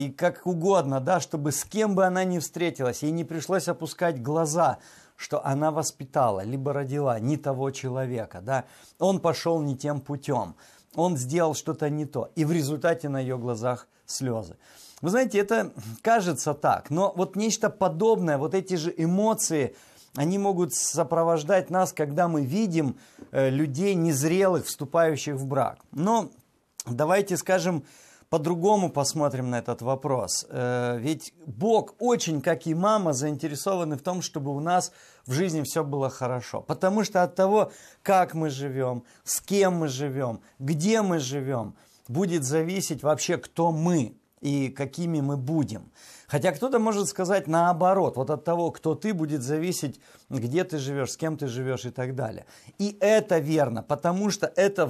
и как угодно, да, чтобы с кем бы она ни встретилась, ей не пришлось опускать глаза, что она воспитала, либо родила не того человека, да, он пошел не тем путем, он сделал что-то не то, и в результате на ее глазах слезы. Вы знаете, это кажется так, но вот нечто подобное, вот эти же эмоции, они могут сопровождать нас, когда мы видим людей незрелых, вступающих в брак. Но давайте скажем, по-другому посмотрим на этот вопрос. Ведь Бог очень, как и мама, заинтересованы в том, чтобы у нас в жизни все было хорошо. Потому что от того, как мы живем, с кем мы живем, где мы живем, будет зависеть вообще, кто мы и какими мы будем. Хотя кто-то может сказать наоборот, вот от того, кто ты, будет зависеть, где ты живешь, с кем ты живешь и так далее. И это верно, потому что это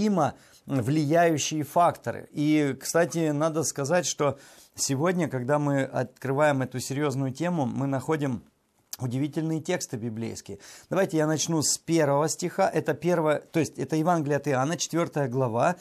взаимовлияющие факторы. И, кстати, надо сказать, что сегодня, когда мы открываем эту серьезную тему, мы находим удивительные тексты библейские. Давайте я начну с 1 стиха. Это Евангелие от Иоанна, 4 глава,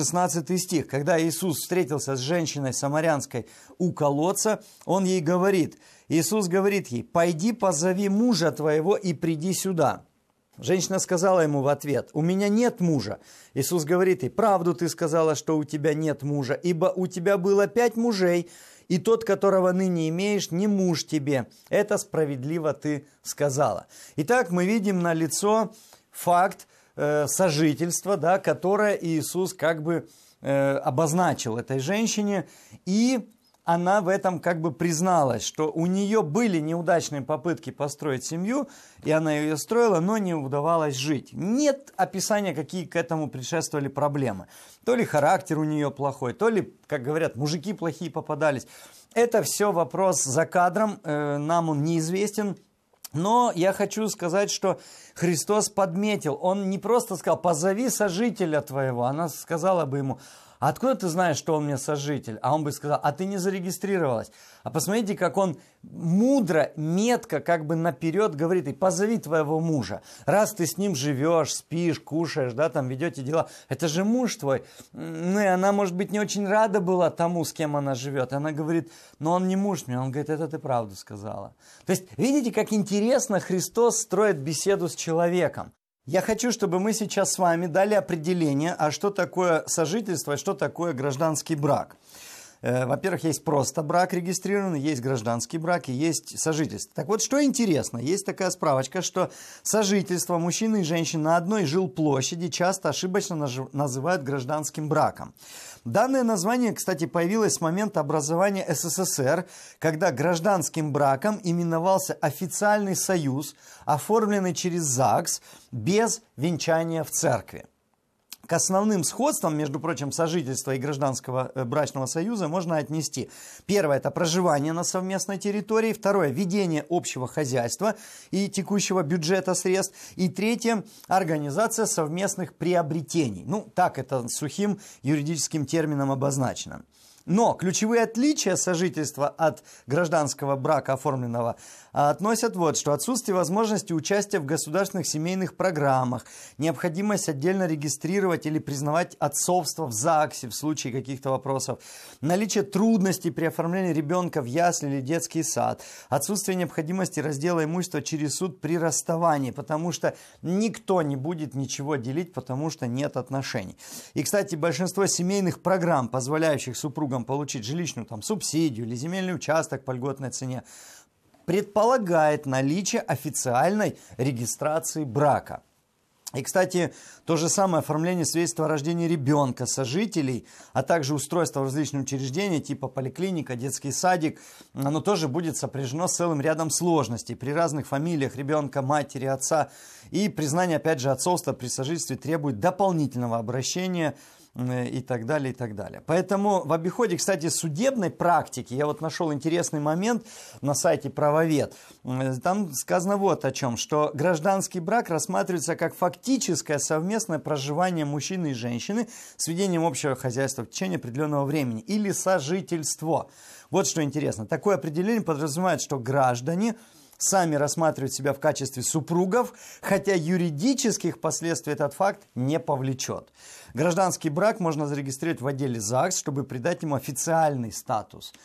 16 стих. Когда Иисус встретился с женщиной самарянской у колодца, Он ей говорит, Иисус говорит ей: «Пойди, позови мужа твоего и приди сюда». Женщина сказала ему в ответ: «У меня нет мужа». Иисус говорит ей: «Правду ты сказала, что у тебя нет мужа, ибо у тебя было 5 мужей, и тот, которого ныне имеешь, не муж тебе. Это справедливо ты сказала». Итак, мы видим налицо факт сожительства, да, которое Иисус как бы обозначил этой женщине, и она в этом как бы призналась, что у нее были неудачные попытки построить семью, и она ее строила, но не удавалось жить. Нет описания, какие к этому предшествовали проблемы. То ли характер у нее плохой, то ли, как говорят, мужики плохие попадались. Это все вопрос за кадром, нам он неизвестен. Но я хочу сказать, что Христос подметил, Он не просто сказал: «Позови сожителя твоего». Она сказала бы ему: «Откуда ты знаешь, что он мне сожитель?» А он бы сказал: «А ты не зарегистрировалась». А посмотрите, как он мудро, метко, как бы наперед говорит: «И позови твоего мужа. Раз ты с ним живешь, спишь, кушаешь, да, там ведете дела, это же муж твой». Ну и она, может быть, не очень рада была тому, с кем она живет. Она говорит: «Но он не муж мне». Он говорит: «Это ты правду сказала». То есть, видите, как интересно Христос строит беседу с человеком. Я хочу, чтобы мы сейчас с вами дали определение, а что такое сожительство и что такое гражданский брак. Во-первых, есть просто брак регистрированный, есть гражданский брак и есть сожительство. Так вот, что интересно, есть такая справочка, что сожительство мужчины и женщины на одной жилплощади часто ошибочно называют гражданским браком. Данное название, кстати, появилось с момента образования СССР, когда гражданским браком именовался официальный союз, оформленный через ЗАГС без венчания в церкви. К основным сходствам, между прочим, сожительства и гражданского брачного союза можно отнести: первое – это проживание на совместной территории, второе – ведение общего хозяйства и текущего бюджета средств, и третье – организация совместных приобретений. Ну, так это сухим юридическим термином обозначено. Но ключевые отличия сожительства от гражданского брака оформленного относят вот что: отсутствие возможности участия в государственных семейных программах, необходимость отдельно регистрировать или признавать отцовство в ЗАГСе в случае каких-то вопросов, наличие трудностей при оформлении ребенка в ясли или детский сад, отсутствие необходимости раздела имущества через суд при расставании, потому что никто не будет ничего делить, потому что нет отношений. И, кстати, большинство семейных программ, позволяющих супругам получить жилищную субсидию или земельный участок по льготной цене, предполагает наличие официальной регистрации брака. И, кстати, то же самое оформление свидетельства о рождении ребенка, сожителей, а также устройство в различные учреждения, типа поликлиника, детский садик, оно тоже будет сопряжено с целым рядом сложностей при разных фамилиях ребенка, матери, отца. И признание, опять же, отцовства при сожительстве требует дополнительного обращения и так далее, и так далее. Поэтому в обиходе, кстати, судебной практики, я вот нашел интересный момент на сайте «Правовед», там сказано вот о чем, что гражданский брак рассматривается как фактическое совместное проживание мужчины и женщины с ведением общего хозяйства в течение определенного времени, или сожительство. Вот что интересно, такое определение подразумевает, что граждане сами рассматривают себя в качестве супругов, хотя юридических последствий этот факт не повлечет. Гражданский брак можно зарегистрировать в отделе ЗАГС, чтобы придать ему официальный статус.